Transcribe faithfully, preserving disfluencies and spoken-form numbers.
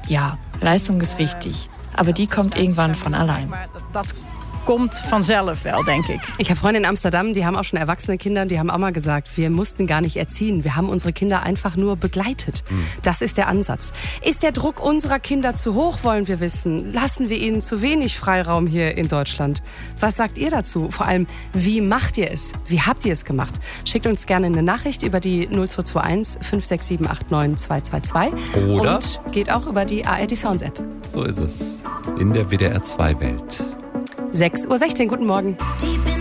Ja, Leistung ist wichtig, aber die kommt irgendwann von allein. Kommt vanzelf wel, denke ich. Ich habe Freunde in Amsterdam, die haben auch schon erwachsene Kinder, die haben auch mal gesagt, wir mussten gar nicht erziehen, wir haben unsere Kinder einfach nur begleitet. Mhm. Das ist der Ansatz. Ist der Druck unserer Kinder zu hoch, wollen wir wissen? Lassen wir ihnen zu wenig Freiraum hier in Deutschland? Was sagt ihr dazu? Vor allem, wie macht ihr es? Wie habt ihr es gemacht? Schickt uns gerne eine Nachricht über die null zwei zwei eins fünf sechs sieben acht neun zwei zwei zwei Oder und geht auch über die A R D Sounds App. So ist es. In der W D R zwei Welt. sechs Uhr sechzehn, guten Morgen.